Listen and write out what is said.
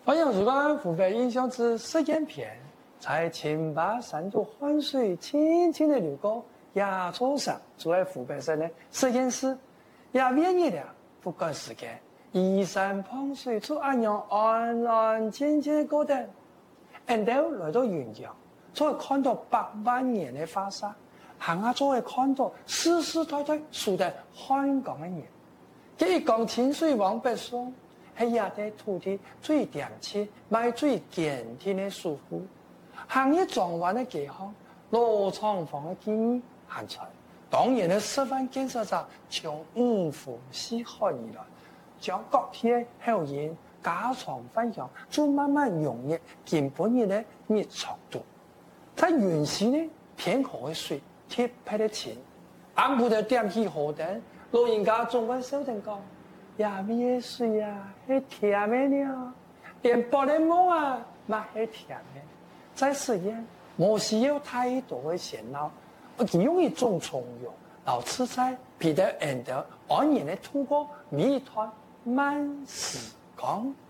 欢迎收看湖北印象之实验片，在清白山头换水轻轻的流过亚洲上，住在湖北省的实验室，也愿意了不赶时间，依山傍水，就安样安安静静的过等。然后来到云阳，就会看到百万年的花沙，行下就会看到世世代代住在香港的人。这一港清水往北送。係亞地土地最甜切、賣最健天的舒服，行業狀元的幾項，羅廠房的建議行出來。當然的示範建設者從五湖四海而來，將各地的校園家常分享，就慢慢融入根本的日常度。在原始呢偏河的水，貼配的錢，按部的點起河燈，老人家總會笑定講。呀，咩水啊，係甜的了，連玻璃膜啊，嘛係甜的。在實驗，冇需要太多的閒腦，我只用一種從容、老自在、彼得安德安然的度過每一段慢時光。